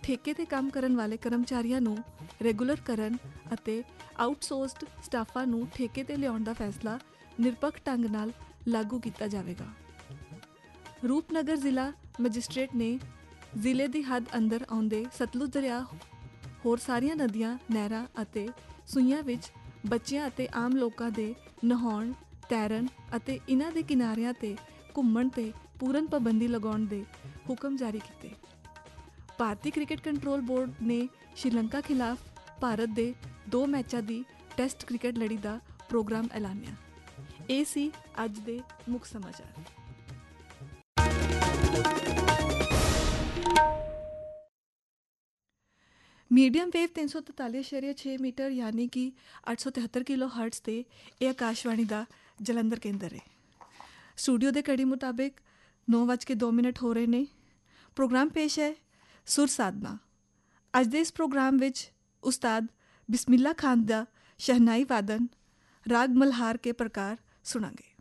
ਠੇਕੇ 'ਤੇ ਕੰਮ ਕਰਨ ਵਾਲੇ ਕਰਮਚਾਰੀਆਂ ਨੂੰ ਰੈਗੂਲਰ ਕਰਨ ਅਤੇ ਆਊਟਸੋਰਸਡ ਸਟਾਫਾਂ ਨੂੰ ਠੇਕੇ 'ਤੇ ਲਿਆਉਣ ਦਾ ਫੈਸਲਾ ਨਿਰਪੱਖ ਢੰਗ ਨਾਲ ਲਾਗੂ ਕੀਤਾ ਜਾਵੇਗਾ। ਰੂਪਨਗਰ ਜ਼ਿਲ੍ਹਾ ਮੈਜਿਸਟ੍ਰੇਟ ਨੇ ਜ਼ਿਲ੍ਹੇ ਦੀ ਹੱਦ ਅੰਦਰ ਆਉਂਦੇ ਸਤਲੁਜ ਦਰਿਆ, ਹੋਰ ਸਾਰੀਆਂ ਨਦੀਆਂ, ਨਹਿਰਾਂ ਅਤੇ ਸੂਈਆਂ ਵਿੱਚ ਬੱਚਿਆਂ ਅਤੇ ਆਮ ਲੋਕਾਂ ਦੇ ਨਹਾਉਣ, ਤੈਰਨ ਅਤੇ ਇਨ੍ਹਾਂ ਦੇ ਕਿਨਾਰਿਆਂ 'ਤੇ ਘੁੰਮਣ 'ਤੇ ਪੂਰਨ ਪਾਬੰਦੀ ਲਗਾਉਣ ਦੇ ਹੁਕਮ ਜਾਰੀ ਕੀਤੇ। ਭਾਰਤੀ ਕ੍ਰਿਕਟ ਕੰਟਰੋਲ ਬੋਰਡ ਨੇ ਸ਼੍ਰੀਲੰਕਾ ਖਿਲਾਫ ਭਾਰਤ ਦੇ 2 ਮੈਚਾਂ ਦੀ ਟੈਸਟ ਕ੍ਰਿਕਟ ਲੜੀ ਦਾ ਪ੍ਰੋਗਰਾਮ ਐਲਾਨਿਆ। ਇਹ ਸੀ ਅੱਜ ਦੇ ਮੁੱਖ ਸਮਾਚਾਰ। ਮੀਡੀਅਮ ਵੇਵ 343.6 ਮੀਟਰ ਯਾਨੀ ਕਿ 873 ਕਿਲੋ ਹਰਟਜ਼ 'ਤੇ ਇਹ ਆਕਾਸ਼ਵਾਣੀ ਦਾ ਜਲੰਧਰ ਕੇਂਦਰ ਹੈ। ਸਟੂਡੀਓ ਦੇ ਘੜੀ ਮੁਤਾਬਿਕ 9:02 ਹੋ ਰਹੇ ਨੇ। ਪ੍ਰੋਗਰਾਮ ਪੇਸ਼ ਹੈ ਸੁਰ ਸਾਧਨਾ। ਅੱਜ ਦੇ ਇਸ ਪ੍ਰੋਗਰਾਮ ਵਿੱਚ ਉਸਤਾਦ ਬਿਸਮਿਲ੍ਹਾ ਖਾਨ ਦਾ ਸ਼ਹਿਨਾਈ ਵਾਦਨ ਰਾਗ ਮਲਹਾਰ ਕੇ ਪ੍ਰਕਾਰ ਸੁਣਾਂਗੇ।